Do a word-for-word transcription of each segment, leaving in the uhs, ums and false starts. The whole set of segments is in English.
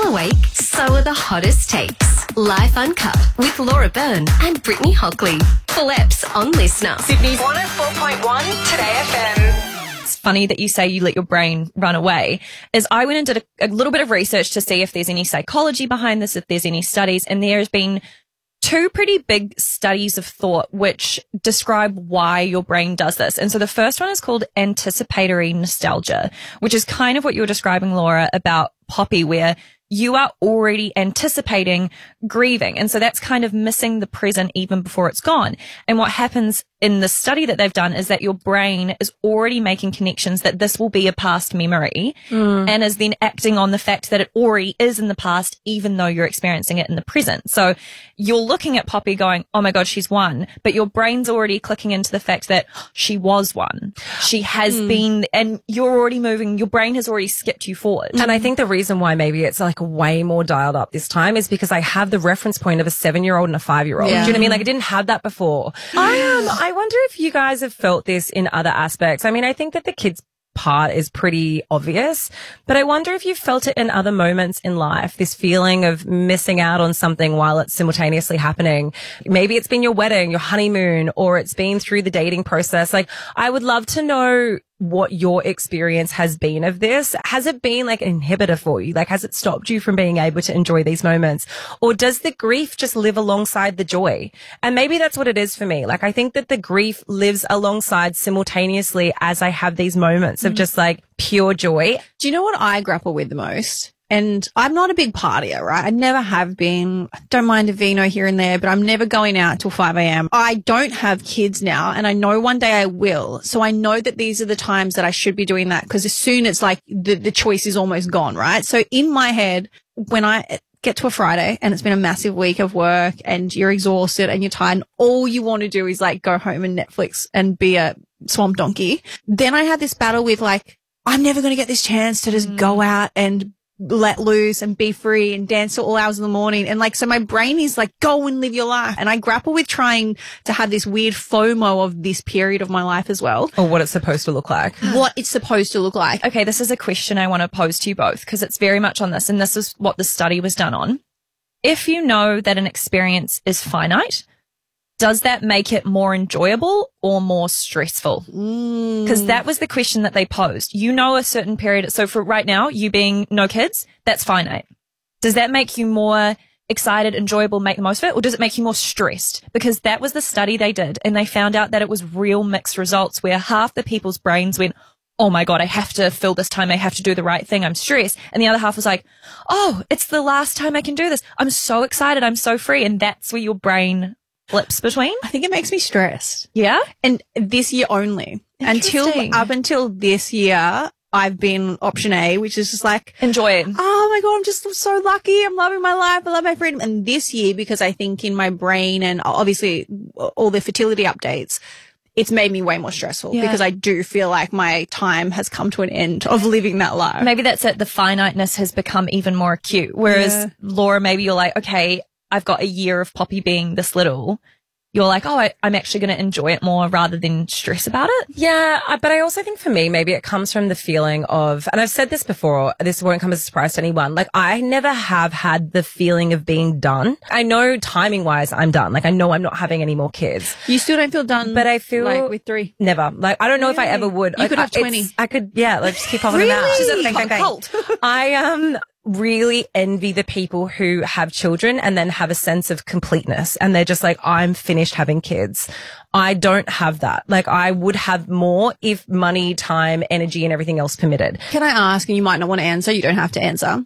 awake, so are the hottest takes. Life Uncut with Laura Byrne and Brittany Hockley. Full apps on Listener. Sydney's one oh four point one Today F M. It's funny that you say you let your brain run away, is I went and did a, a little bit of research to see if there's any psychology behind this, if there's any studies, and there's been two pretty big studies of thought which describe why your brain does this. And so the first one is called anticipatory nostalgia, which is kind of what you were describing, Laura, about Poppy, where you are already anticipating grieving. And so that's kind of missing the present even before it's gone. And what happens in the study that they've done is that your brain is already making connections that this will be a past memory mm. and is then acting on the fact that it already is in the past, even though you're experiencing it in the present. So you're looking at Poppy going, oh my God, she's one, but your brain's already clicking into the fact that she was one. She has mm. been, and you're already moving, your brain has already skipped you forward. And I think the reason why maybe it's like way more dialed up this time is because I have the reference point of a seven-year-old and a five-year-old. Yeah. Do you know what I mean? Like I didn't have that before. I um, I wonder if you guys have felt this in other aspects. I mean, I think that the kids part is pretty obvious, but I wonder if you've felt it in other moments in life, this feeling of missing out on something while it's simultaneously happening. Maybe it's been your wedding, your honeymoon, or it's been through the dating process. Like, I would love to know what your experience has been of this. Has it been like an inhibitor for you? Like, has it stopped you from being able to enjoy these moments? Or does the grief just live alongside the joy? And maybe that's what it is for me. Like, I think that the grief lives alongside simultaneously as I have these moments of just like pure joy. Do you know what I grapple with the most? And I'm not a big partier, right? I never have been. I don't mind a vino here and there, but I'm never going out till five a.m. I don't have kids now, and I know one day I will. So I know that these are the times that I should be doing that, because as soon it's like the, the choice is almost gone, right? So in my head, when I get to a Friday and it's been a massive week of work and you're exhausted and you're tired and all you want to do is like go home and Netflix and be a swamp donkey, then I had this battle with like, I'm never going to get this chance to just mm. go out and let loose and be free and dance till all hours in the morning. And like, so my brain is like, go and live your life. And I grapple with trying to have this weird FOMO of this period of my life as well. Or what it's supposed to look like. What it's supposed to look like. Okay, this is a question I want to pose to you both, because it's very much on this, and this is what the study was done on. If you know that an experience is finite, does that make it more enjoyable or more stressful? Because mm. that was the question that they posed. You know a certain period. So for right now, you being no kids, that's finite. Does that make you more excited, enjoyable, make the most of it? Or does it make you more stressed? Because that was the study they did. And they found out that it was real mixed results, where half the people's brains went, oh my God, I have to fill this time. I have to do the right thing. I'm stressed. And the other half was like, oh, it's the last time I can do this. I'm so excited. I'm so free. And that's where your brain flips between. I think it makes me stressed. Yeah. And this year only. Until, up until this year, I've been option A, which is just like, enjoy it. Oh my God, I'm just I'm so lucky. I'm loving my life. I love my freedom. And this year, because I think in my brain and obviously all the fertility updates, it's made me way more stressful yeah. because I do feel like my time has come to an end of living that life. Maybe that's it. The finiteness has become even more acute. Whereas yeah. Laura, maybe you're like, okay, I've got a year of Poppy being this little. You're like, oh, I, I'm actually going to enjoy it more rather than stress about it. Yeah, but I also think for me, maybe it comes from the feeling of, and I've said this before, this won't come as a surprise to anyone. Like, I never have had the feeling of being done. I know timing wise, I'm done. Like, I know I'm not having any more kids. You still don't feel done, but I feel like with three. Never. Like, I don't know really? if I ever would. You like, could have I, twenty. I could, yeah, like just keep popping really? them out. She's a bang, bang, cult. I um. really envy the people who have children and then have a sense of completeness and they're just like, I'm finished having kids. I don't have that. Like, I would have more if money, time, energy and everything else permitted. Can I ask, and you might not want to answer, you don't have to answer.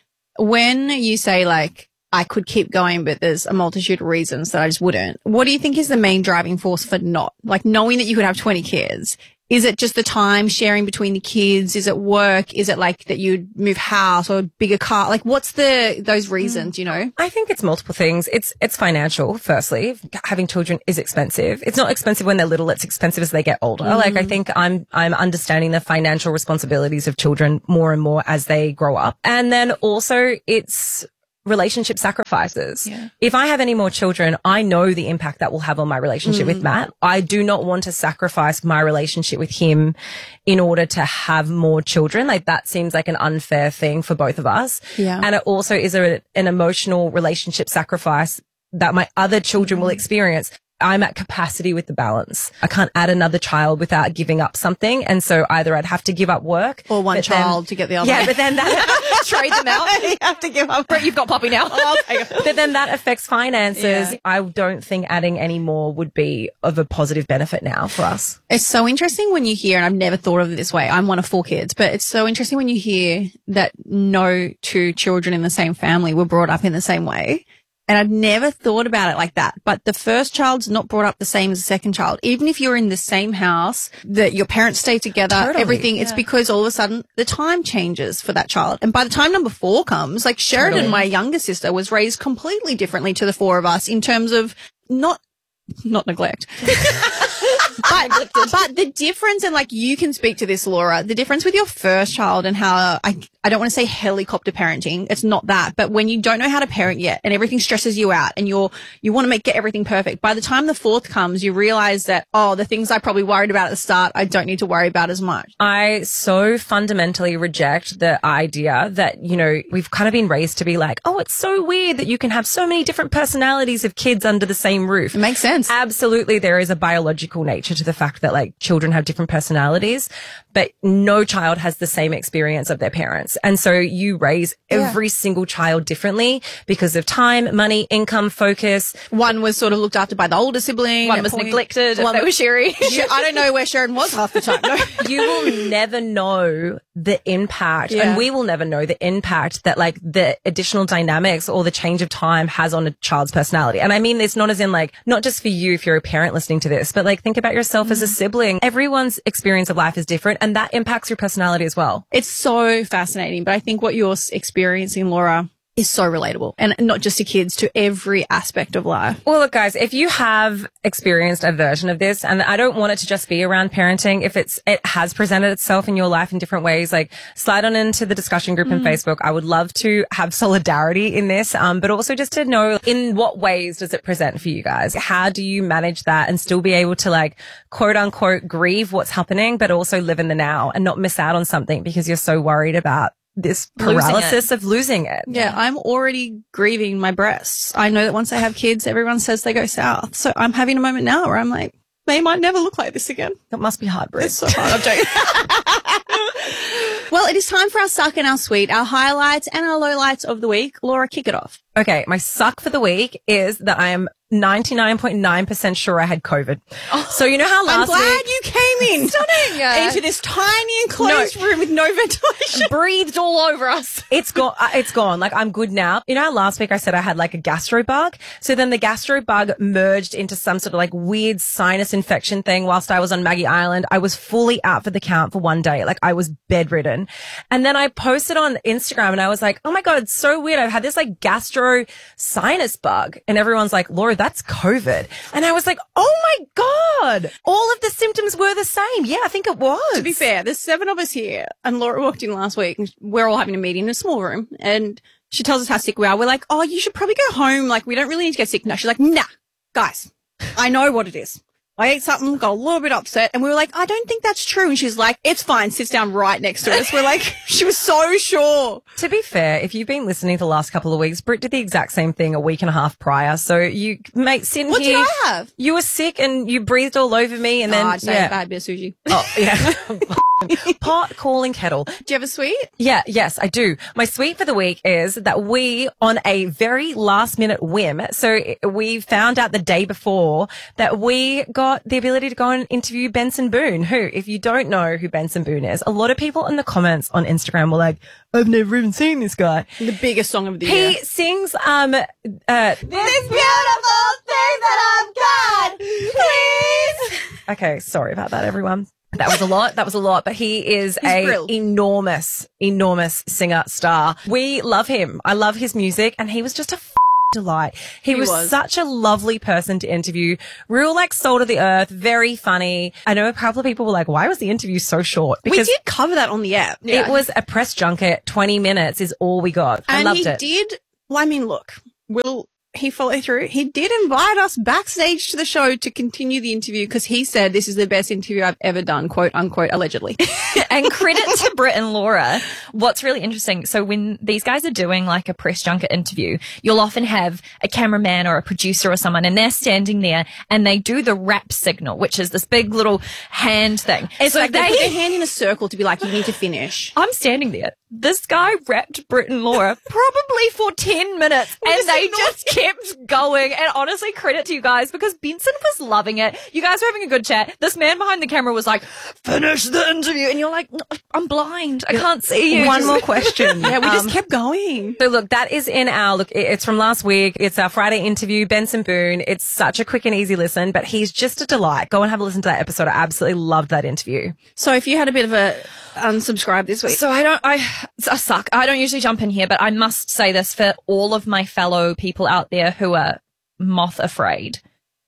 When you say like, I could keep going, but there's a multitude of reasons that I just wouldn't. What do you think is the main driving force for not? Like, knowing that you could have twenty kids. Is it just the time sharing between the kids? Is it work? Is it like that you'd move house or a bigger car? Like, what's the, those reasons, mm. you know? I think it's multiple things. It's, it's financial, firstly. Having children is expensive. It's not expensive when they're little. It's expensive as they get older. Mm. Like, I think I'm, I'm understanding the financial responsibilities of children more and more as they grow up. And then also it's relationship sacrifices. Yeah. If I have any more children, I know the impact that will have on my relationship Mm. with Matt. I do not want to sacrifice my relationship with him in order to have more children. Like that seems like an unfair thing for both of us. Yeah. And it also is a, an emotional relationship sacrifice that my other children Mm. will experience. I'm at capacity with the balance. I can't add another child without giving up something. And so either I'd have to give up work Or one but then- child to get the other. Yeah, but then that trade them out. you have to give up. Brett, you've got Poppy now. But then that affects finances. Yeah. I don't think adding any more would be of a positive benefit now for us. It's so interesting when you hear, and I've never thought of it this way. I'm one of four kids, but it's so interesting when you hear that no two children in the same family were brought up in the same way. And I'd never thought about it like that. But the first child's not brought up the same as the second child. Even if you're in the same house, that your parents stay together, Totally. everything, it's because all of a sudden the time changes for that child. And by the time number four comes, like Sheridan, Totally. my younger sister, was raised completely differently to the four of us in terms of not, not neglect. But, but the difference, and like you can speak to this, Laura, the difference with your first child and how I, I don't want to say helicopter parenting. It's not that, but when you don't know how to parent yet and everything stresses you out and you're, you want to make, get everything perfect. By the time the fourth comes, you realize that, oh, the things I probably worried about at the start, I don't need to worry about as much. I so fundamentally reject the idea that, you know, we've kind of been raised to be like, oh, it's so weird that you can have so many different personalities of kids under the same roof. It makes sense. Absolutely, there is a biological nature to the fact that like children have different personalities, but no child has the same experience of their parents. And so you raise every single child differently because of time, money, income, focus. One was sort of looked after by the older sibling. One at was point- neglected if One they were Sherry. Yeah, I don't know where Sheridan was half the time. No. You will never know the impact, Yeah. and we will never know the impact that like the additional dynamics or the change of time has on a child's personality. And I mean this not as in like, not just for you if you're a parent listening to this, but like think about yourself as a sibling. Everyone's experience of life is different, and that impacts your personality as well. It's so fascinating, but I think what you're s- experiencing, Laura, is so relatable, and not just to kids, to every aspect of life. Well, look, guys, if you have experienced a version of this, and I don't want it to just be around parenting, if it's, it has presented itself in your life in different ways, like slide on into the discussion group on Facebook. I would love to have solidarity in this, um, but also just to know in what ways does it present for you guys? How do you manage that and still be able to like quote unquote grieve what's happening, but also live in the now and not miss out on something because you're so worried about this Losing paralysis of losing it. Yeah, I'm already grieving my breasts. I know that once I have kids, everyone says they go south. So I'm having a moment now where I'm like, they might never look like this again. That must be hard, Brit. It's so hard. I'm joking. Well, it is time for our suck and our sweet, our highlights and our lowlights of the week. Laura, kick it off. Okay, my suck for the week is that I am ninety-nine point nine percent sure I had COVID. So you know how I'm last glad week you came in Yeah. into this tiny enclosed room with no ventilation. Breathed all over us. it's gone, uh, it's gone. Like I'm good now. You know how last week I said I had like a gastro bug? So then the gastro bug merged into some sort of like weird sinus infection thing whilst I was on Maggie Island. I was fully out for the count for one day. Like I was bedridden. And then I posted on Instagram and I was like, oh my God, it's so weird. I've had this like gastro sinus bug. And everyone's like, Laura, that's COVID. And I was like, oh my God, all of the symptoms were the same. Yeah, I think it was. To be fair, there's seven of us here, and Laura walked in last week, and we're all having a meeting in a small room, and she tells us how sick we are. We're like, oh, you should probably go home. Like, we don't really need to get sick. No, she's like, nah, guys, I know what it is. I ate something, got a little bit upset, and we were like, I don't think that's true. And she's like, it's fine, sits down right next to us. We're like, she was so sure. To be fair, if you've been listening the last couple of weeks, Britt did the exact same thing a week and a half prior. So you, mate, sitting What did here, I have? you were sick and you breathed all over me, and Oh, then I just ate a yeah, bad bit of sushi. oh yeah, pot calling kettle. Do you have a sweet? Yeah, yes, I do. My sweet for the week is that we, on a very last minute whim, so we found out the day before that we got the ability to go and interview Benson Boone, who, if you don't know who Benson Boone is, a lot of people in the comments on Instagram were like, I've never even seen this guy. The biggest song of the year. He sings, um, uh, This beautiful thing that I've got, please. okay, sorry about that, everyone. That was a lot. That was a lot. But he is a brilliant. enormous, enormous singer star. We love him. I love his music, and he was just a f- delight. He, He was, was. such a lovely person to interview. Real like soul of the earth, very funny. I know a couple of people were like, why was the interview so short? We did cover that on the app. it was a press junket. twenty minutes is all we got. I And loved he it. did Well, I mean, look, will he follow through? He did invite us backstage to the show to continue the interview because he said this is the best interview I've ever done, quote unquote, allegedly. And credit to Britt and Laura. What's really interesting, so when these guys are doing like a press junket interview, you'll often have a cameraman or a producer or someone, and they're standing there and they do the wrap signal, which is this big little hand thing. It's so like they, they put their hand in a circle to be like, you need to finish. I'm standing there. This guy wrapped Britt and Laura probably for ten minutes and they just kept going. And honestly, credit to you guys because Benson was loving it. You guys were having a good chat. This man behind the camera was like, finish the interview. And you're like, no, I'm blind. I can't see you. One more question. Yeah, we Um, just kept going. So look, that is in our, look, it- it's from last week. It's our Friday interview, Benson Boone. It's such a quick and easy listen, but he's just a delight. Go and have a listen to that episode. I absolutely loved that interview. So if you had a bit of a unsubscribe this week. So I don't, I, I suck. I don't usually jump in here, but I must say this for all of my fellow people out there who are moth afraid.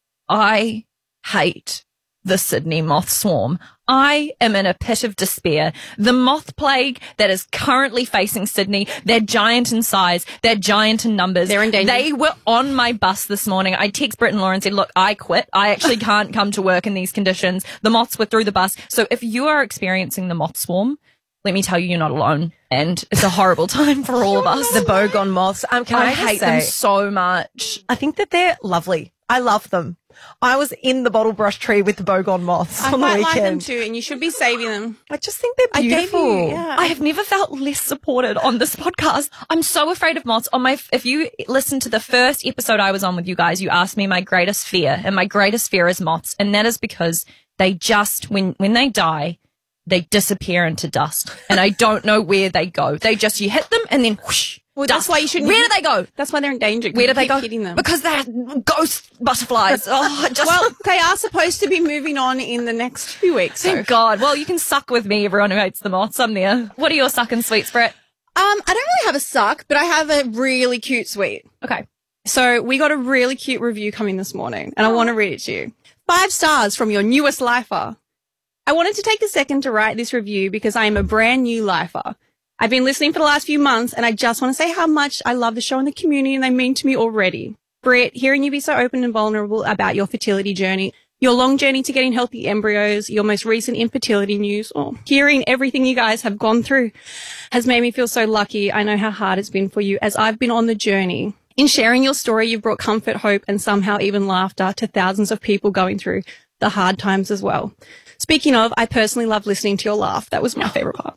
I hate the Sydney moth swarm. I am in a pit of despair. The moth plague that is currently facing Sydney, they're giant in size, they're giant in numbers. They're in danger. They were on my bus this morning. I text Britt and Laura and said, look, I quit. I actually can't come to work in these conditions. The moths were through the bus. So if you are experiencing the moth swarm, let me tell you, you're not alone. And it's a horrible time for all of us. The Bogon moths. Um, can I, I just hate say, them so much. I think that they're lovely. I love them. I was in the bottle brush tree with the Bogon moths I on the quite weekend. like them too, and you should be saving them. I just think they're I gave beautiful. you, yeah. I have never felt less supported on this podcast. I'm so afraid of moths. On my, if you listen to the first episode I was on with you guys, you asked me my greatest fear, and my greatest fear is moths, and that is because they just, when when they die, they disappear into dust, and I don't know where they go. They just, you hit them, and then whoosh. Well, dust. that's why you shouldn't. Where do they go? That's why they're in danger. 'cause Where do you they keep go? Hitting them. Because they're ghost butterflies. Oh, I just, Well, they are supposed to be moving on in the next few weeks. So. thank God. Well, you can suck with me, everyone who hates the moths. I'm there. What are your sucking sweets, Brett? Um, I don't really have a suck, but I have a really cute sweet. Okay. So we got a really cute review coming this morning, and I want to read it to you. Five stars from your newest lifer. I wanted to take a second to write this review because I am a brand new lifer. I've been listening for the last few months, and I just want to say how much I love the show and the community, and they mean to me already. Britt, hearing you be so open and vulnerable about your fertility journey, your long journey to getting healthy embryos, your most recent infertility news, or hearing everything you guys have gone through has made me feel so lucky. I know how hard it's been for you as I've been on the journey. In sharing your story, you've brought comfort, hope, and somehow even laughter to thousands of people going through the hard times as well. Speaking of, I personally love listening to your laugh. That was my favorite part.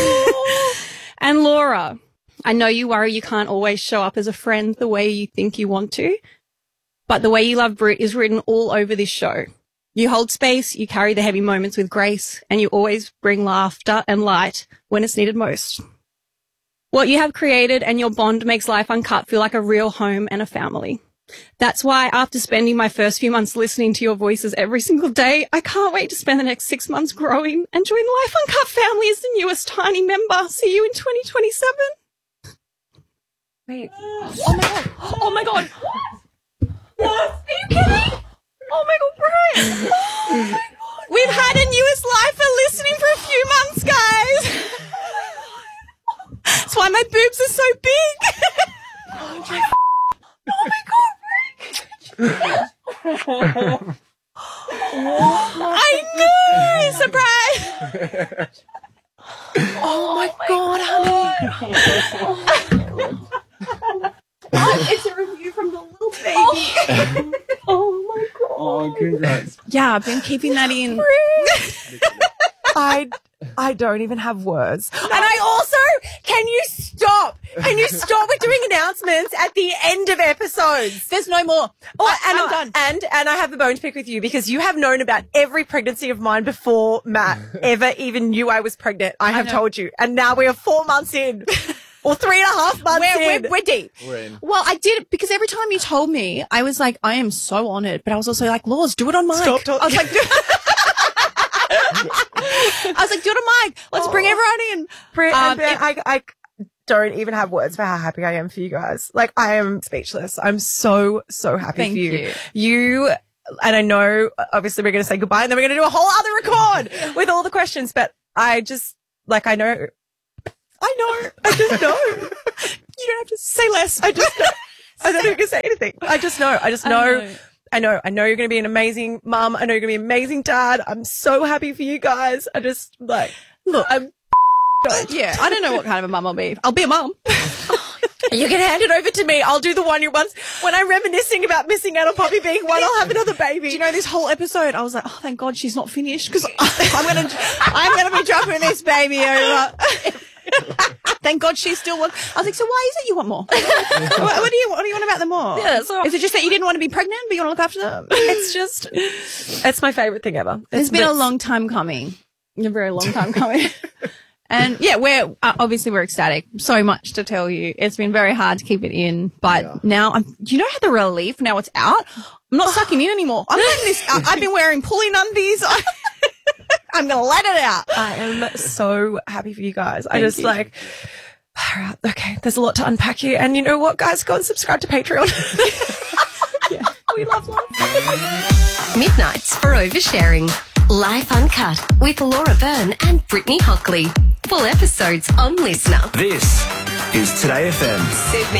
And Laura, I know you worry you can't always show up as a friend the way you think you want to, but the way you love Britt is written all over this show. You hold space, you carry the heavy moments with grace, and you always bring laughter and light when it's needed most. What you have created and your bond makes Life Uncut feel like a real home and a family. That's why after spending my first few months listening to your voices every single day, I can't wait to spend the next six months growing and join the Life Uncut family as the newest tiny member. See you in twenty twenty-seven. Wait. Oh my God. Oh my God. What? Are you kidding? Oh my God, Brian. Oh my God. We've had a newest lifer listening for a few months, guys. That's why my boobs are so big. Oh my God. I know! Surprise! Oh my God, honey. It's a review from the little baby. Oh my God. Oh, congrats. Yeah, I've been keeping that in. I, I don't even have words. And I also, can you stop? Can you stop with doing announcements at the end of episodes? There's no more. Oh, and, I'm I- done. and and I have a bone to pick with you because you have known about every pregnancy of mine before Matt ever even knew I was pregnant. I have told you, and now we are four months in, or three and a half months We're, in. we're, we're deep. We're in. Well, I did it because every time you told me, I was like, I am so honored. But I was also like, Laws, do it on mic. Stop talking. I was like, do- I was like, do it on mic. Let's bring everyone in. Bri- Um, and Ben, I, I don't even have words for how happy I am for you guys. Like, I am speechless. I'm so, so happy Thank for you. you. You, and I know, obviously, we're going to say goodbye and then we're going to do a whole other record with all the questions, but I just, like, I know, I know, I just know. You don't have just say less. I just don't, I don't even gonna say anything. I just know. I just know. I know. I know. I know you're going to be an amazing mum. I know you're going to be an amazing dad. I'm so happy for you guys. I just like, look, I'm. Yeah, I don't know what kind of a mum I'll be. I'll be a mum. You can hand it over to me. I'll do the one you once. When I'm reminiscing about missing out on Poppy being one, I'll have another baby. Do you know this whole episode? I was like, oh, thank God she's not finished because I'm gonna, I'm gonna be dropping this baby over. Thank God she's still one. I was like, so why is it you want more? what, what do you what do you want about them more? Yeah, so- is it just that you didn't want to be pregnant, but you want to look after them? It's just, it's my favorite thing ever. It's It's been a it's- long time coming. A very long time coming. And yeah, we're uh, obviously we're ecstatic. So much to tell you. It's been very hard to keep it in, but yeah. now I'm. You know how the relief now it's out. I'm not sucking in anymore. I'm letting this. I, I've been wearing pulling undies. I, I'm gonna let it out. I am so happy for you guys. I Thank just you. like. Okay, there's a lot to unpack here, and you know what, guys, go and subscribe to Patreon. Yeah, we love life. Midnights for oversharing. Life Uncut with Laura Byrne and Brittany Hockley. Full episodes on Listener. This is Today F M. Sydney.